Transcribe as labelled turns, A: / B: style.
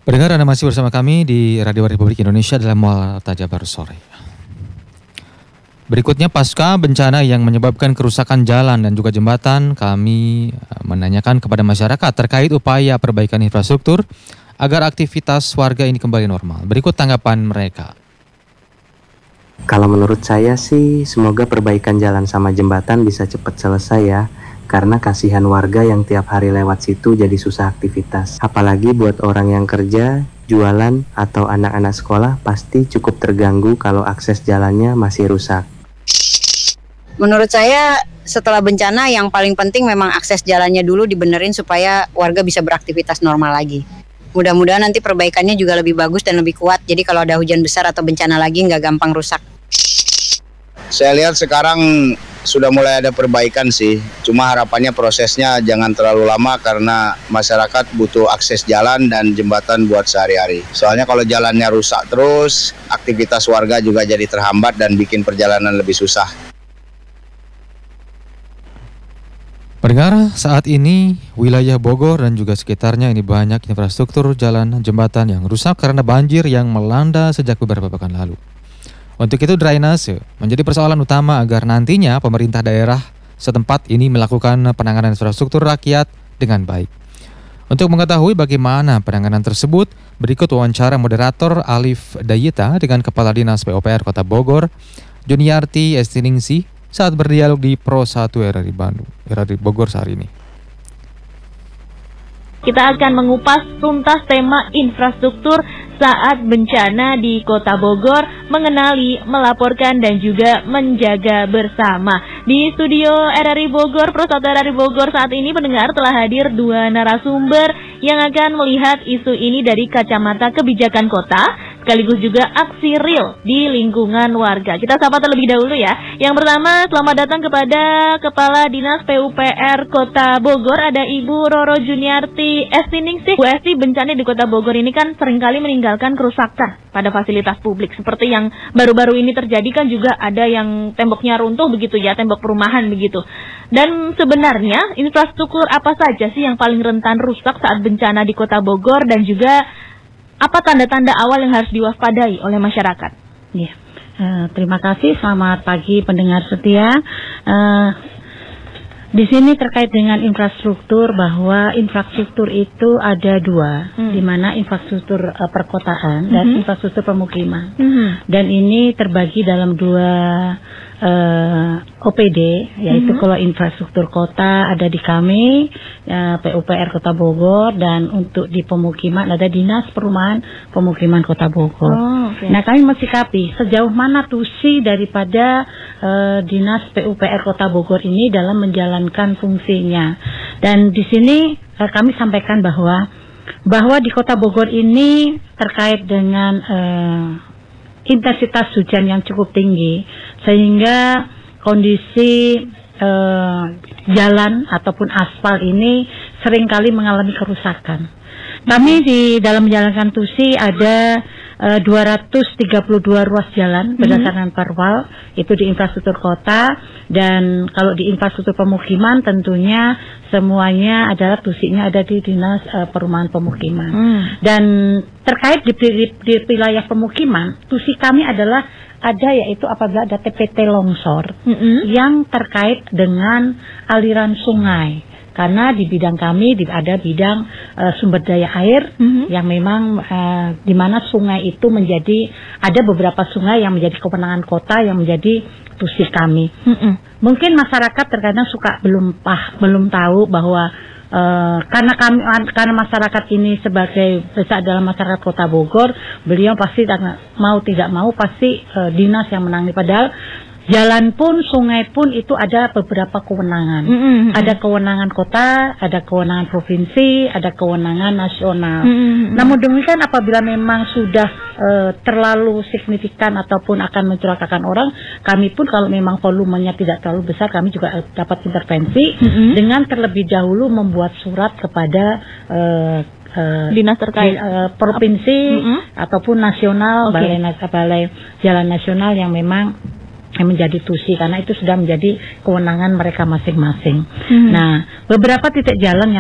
A: Pendengar, Anda masih bersama kami di Radio Republik Indonesia dalam Warta Jabar Sore. Berikutnya, pasca bencana yang menyebabkan kerusakan jalan dan juga jembatan, kami menanyakan kepada masyarakat terkait upaya perbaikan infrastruktur agar aktivitas warga ini kembali normal. Berikut tanggapan mereka.
B: Kalau menurut saya sih, semoga perbaikan jalan sama jembatan bisa cepat selesai ya. Karena kasihan warga yang tiap hari lewat situ jadi susah aktivitas. Apalagi buat orang yang kerja, jualan, atau anak-anak sekolah pasti cukup terganggu kalau akses jalannya masih rusak.
C: Menurut saya setelah bencana yang paling penting memang akses jalannya dulu dibenerin supaya warga bisa beraktivitas normal lagi. Mudah-mudahan nanti perbaikannya juga lebih bagus dan lebih kuat. Jadi kalau ada hujan besar atau bencana lagi nggak gampang rusak.
D: Saya lihat sekarang sudah mulai ada perbaikan sih. Cuma harapannya prosesnya jangan terlalu lama karena masyarakat butuh akses jalan dan jembatan buat sehari-hari. Soalnya kalau jalannya rusak terus, aktivitas warga juga jadi terhambat dan bikin perjalanan lebih susah.
A: Pendengar, saat ini wilayah Bogor dan juga sekitarnya ini banyak infrastruktur jalan jembatan yang rusak karena banjir yang melanda sejak beberapa pekan lalu. Untuk itu drainase menjadi persoalan utama agar nantinya pemerintah daerah setempat ini melakukan penanganan infrastruktur rakyat dengan baik. Untuk mengetahui bagaimana penanganan tersebut, berikut wawancara moderator Alif Dayita dengan Kepala Dinas PUPR Kota Bogor, Juniarti Estiningsih, saat berdialog di Pro 1 RRI Bandung, RRI Bogor saat ini.
E: Kita akan mengupas tuntas tema infrastruktur saat bencana di Kota Bogor, mengenali, melaporkan, dan juga menjaga bersama. Di studio RRI Bogor, Pro 1 RRI Bogor saat ini pendengar telah hadir dua narasumber yang akan melihat isu ini dari kacamata kebijakan kota, sekaligus juga aksi real di lingkungan warga. Kita sapa terlebih dahulu ya. Yang pertama, selamat datang kepada Kepala Dinas PUPR Kota Bogor, ada Ibu Roro Juniarti Estiningsih. Bu Esti, bencana di Kota Bogor ini kan seringkali meninggalkan kerusakan pada fasilitas publik. Seperti yang baru-baru ini terjadi kan juga ada yang temboknya runtuh begitu ya, tembok perumahan begitu. Dan sebenarnya infrastruktur apa saja sih yang paling rentan rusak saat bencana di Kota Bogor, dan juga apa tanda-tanda awal yang harus diwaspadai oleh masyarakat?
F: Ya, terima kasih. Selamat pagi pendengar setia. Di sini terkait dengan infrastruktur, bahwa infrastruktur itu ada dua, di mana infrastruktur perkotaan dan infrastruktur pemukiman. Dan ini terbagi dalam dua OPD, yaitu kalau infrastruktur kota ada di kami, PUPR Kota Bogor, dan untuk di pemukiman ada Dinas Perumahan Pemukiman Kota Bogor. Nah, kami mensikapi sejauh mana tusi daripada Dinas PUPR Kota Bogor ini dalam menjalankan fungsinya. Dan di sini kami sampaikan bahwa di Kota Bogor ini terkait dengan intensitas hujan yang cukup tinggi, sehingga kondisi jalan ataupun aspal ini seringkali mengalami kerusakan. Kami di dalam menjalankan tusi ada 232 ruas jalan berdasarkan perwal, itu di infrastruktur kota, dan kalau di infrastruktur pemukiman tentunya semuanya adalah tusinya ada di Dinas Perumahan Pemukiman. Dan terkait di wilayah pemukiman, tusi kami adalah ada, yaitu apabila ada TPT longsor yang terkait dengan aliran sungai. Karena di bidang kami ada bidang sumber daya air yang memang di mana sungai itu menjadi, ada beberapa sungai yang menjadi kewenangan kota yang menjadi tusi kami. Mungkin masyarakat terkadang suka belum tahu bahwa karena masyarakat ini sebagai besar dalam masyarakat Kota Bogor, beliau pasti mau tidak mau pasti dinas yang menangani, padahal jalan pun, sungai pun itu ada beberapa kewenangan. Ada kewenangan kota, ada kewenangan provinsi, ada kewenangan nasional. Namun demikian apabila memang sudah terlalu signifikan ataupun akan mencelakakan orang, kami pun kalau memang volumenya tidak terlalu besar, kami juga dapat intervensi dengan terlebih dahulu membuat surat kepada
E: dinas terkait
F: provinsi ataupun nasional, balai jalan nasional yang memang menjadi tusi, karena itu sudah menjadi kewenangan mereka masing-masing. Nah, beberapa titik jalan yang